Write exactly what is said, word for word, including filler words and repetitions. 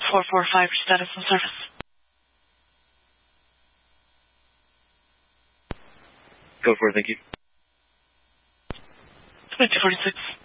four four five, status and service. Go for it, thank you. twenty-two forty-six.